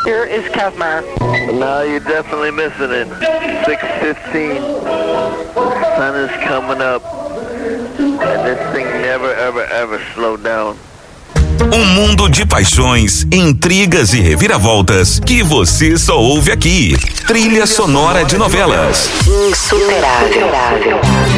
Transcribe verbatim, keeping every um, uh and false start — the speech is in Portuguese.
Here is Kevmar. No, you're definitely missing it. six fifteen. Sun is coming up. And this thing never, ever, ever slowed down. Um mundo de paixões, intrigas e reviravoltas que você só ouve aqui. Trilha sonora de novelas. Insuperável.